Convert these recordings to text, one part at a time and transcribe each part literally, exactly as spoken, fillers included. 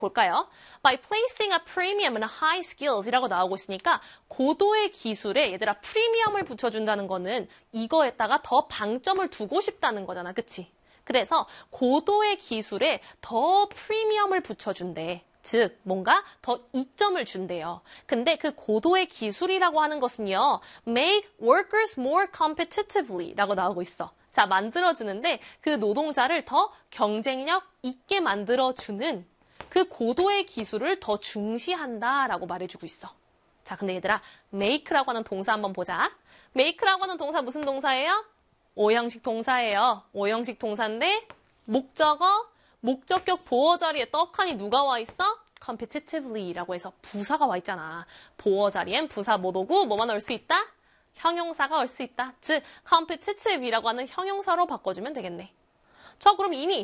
볼까요? By placing a premium in high skills 이라고 나오고 있으니까 고도의 기술에 얘들아 프리미엄을 붙여준다는 거는 이거에다가 더 방점을 두고 싶다는 거잖아. 그치? 그래서 고도의 기술에 더 프리미엄을 붙여준대. 즉 뭔가 더 이점을 준대요. 근데 그 고도의 기술이라고 하는 것은요. make workers more competitively 라고 나오고 있어. 자, 만들어주는데 그 노동자를 더 경쟁력 있게 만들어주는 그 고도의 기술을 더 중시한다라고 말해주고 있어. 자, 근데 얘들아, make라고 하는 동사 한번 보자. make라고 하는 동사 무슨 동사예요? 오형식 동사예요. 오형식 동사인데 목적어, 목적격 보어 자리에 떡하니 누가 와 있어? competitively라고 해서 부사가 와 있잖아. 보어 자리엔 부사 못 오고 뭐만 올 수 있다? 형용사가 올 수 있다. 즉, competitive이라고 하는 형용사로 바꿔주면 되겠네. 자, 그럼 이미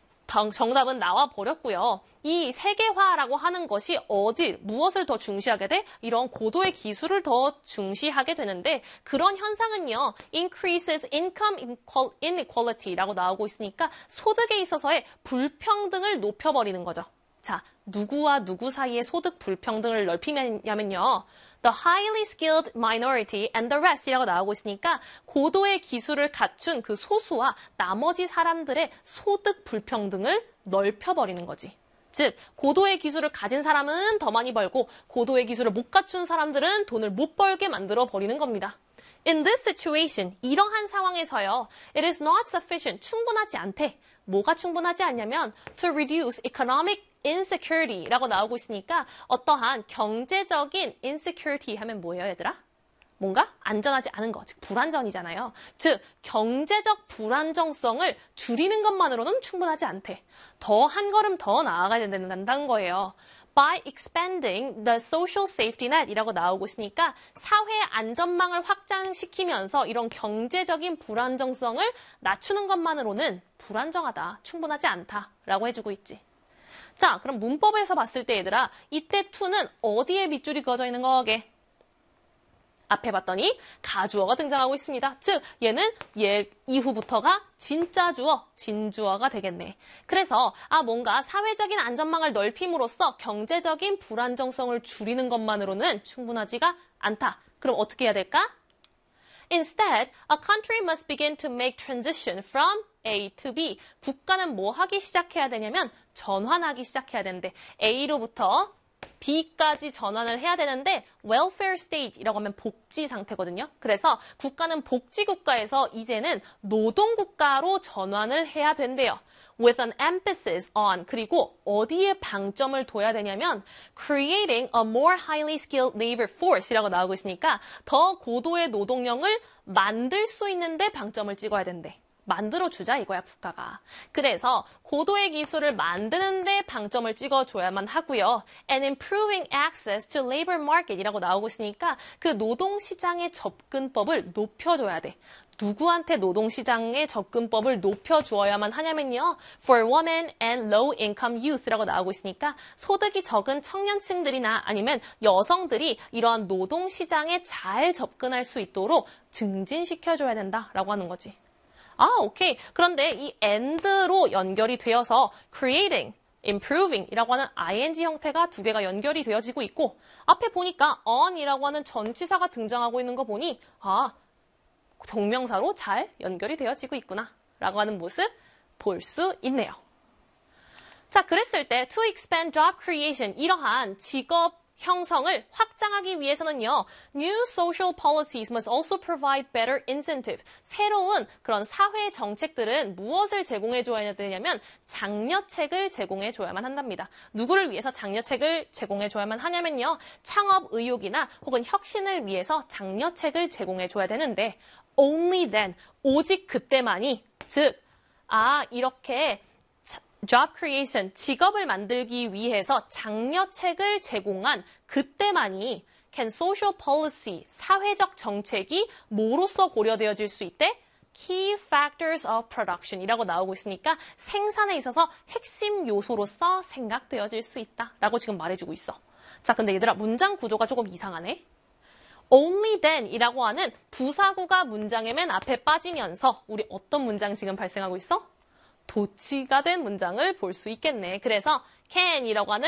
정답은 나와 버렸고요. 이 세계화라고 하는 것이 어딜, 무엇을 더 중시하게 돼? 이런 고도의 기술을 더 중시하게 되는데 그런 현상은요. increases income inequality라고 나오고 있으니까 소득에 있어서의 불평등을 높여버리는 거죠. 자, 누구와 누구 사이의 소득 불평등을 넓히냐면요. The highly skilled minority and the rest 이라고 나오고 있으니까 고도의 기술을 갖춘 그 소수와 나머지 사람들의 소득 불평등을 넓혀버리는 거지. 즉, 고도의 기술을 가진 사람은 더 많이 벌고 고도의 기술을 못 갖춘 사람들은 돈을 못 벌게 만들어 버리는 겁니다. In this situation, 이러한 상황에서요. It is not sufficient, 충분하지 않대. 뭐가 충분하지 않냐면 to reduce economic insecurity라고 나오고 있으니까 어떠한 경제적인 insecurity 하면 뭐예요, 얘들아? 뭔가 안전하지 않은 거, 즉 불안정이잖아요. 즉 경제적 불안정성을 줄이는 것만으로는 충분하지 않대. 더 한 걸음 더 나아가야 된다는 거예요. By expanding the social safety net 이라고 나오고 있으니까 사회 안전망을 확장시키면서 이런 경제적인 불안정성을 낮추는 것만으로는 불안정하다, 충분하지 않다라고 해주고 있지. 자, 그럼 문법에서 봤을 때 얘들아, 이때 to는 어디에 밑줄이 그어져 있는 거게? 앞에 봤더니 가주어가 등장하고 있습니다. 즉 얘는 얘 이후부터가 진짜 주어, 진주어가 되겠네. 그래서 아 뭔가 사회적인 안전망을 넓힘으로써 경제적인 불안정성을 줄이는 것만으로는 충분하지가 않다. 그럼 어떻게 해야 될까? Instead, a country must begin to make transition from A to B. 국가는 뭐 하기 시작해야 되냐면 전환하기 시작해야 되는데 A로부터 B까지 전환을 해야 되는데 welfare state이라고 하면 복지 상태거든요. 그래서 국가는 복지 국가에서 이제는 노동 국가로 전환을 해야 된대요. With an emphasis on 그리고 어디에 방점을 둬야 되냐면 creating a more highly skilled labor force이라고 나오고 있으니까 더 고도의 노동력을 만들 수 있는데 방점을 찍어야 된대. 만들어주자 이거야 국가가. 그래서 고도의 기술을 만드는데 방점을 찍어줘야만 하고요. And improving access to labor market 이라고 나오고 있으니까 그 노동시장의 접근법을 높여줘야 돼. 누구한테 노동시장의 접근법을 높여주어야만 하냐면요. For women and low-income youth라고 나오고 있으니까 소득이 적은 청년층들이나 아니면 여성들이 이러한 노동시장에 잘 접근할 수 있도록 증진시켜줘야 된다라고 하는 거지. 아, 오케이. 그런데 이 and로 연결이 되어서 creating, improving 이라고 하는 ing 형태가 두 개가 연결이 되어지고 있고 앞에 보니까 on이라고 하는 전치사가 등장하고 있는 거 보니 아, 동명사로 잘 연결이 되어지고 있구나 라고 하는 모습 볼 수 있네요. 자, 그랬을 때 to expand job creation 이러한 직업 형성을 확장하기 위해서는요. New social policies must also provide better incentive. 새로운 그런 사회 정책들은 무엇을 제공해 줘야 되냐면 장려책을 제공해 줘야만 한답니다. 누구를 위해서 장려책을 제공해 줘야만 하냐면요. 창업 의욕이나 혹은 혁신을 위해서 장려책을 제공해 줘야 되는데 only then, 오직 그때만이 즉, 아 이렇게 job creation, 직업을 만들기 위해서 장려책을 제공한 그때만이 can social policy, 사회적 정책이 뭐로서 고려되어질 수 있대? key factors of production 이라고 나오고 있으니까 생산에 있어서 핵심 요소로서 생각되어질 수 있다 라고 지금 말해주고 있어. 자, 근데 얘들아 문장 구조가 조금 이상하네. only then 이라고 하는 부사구가 문장의 맨 앞에 빠지면서 우리 어떤 문장 지금 발생하고 있어? 도치가 된 문장을 볼 수 있겠네. 그래서 can이라고 하는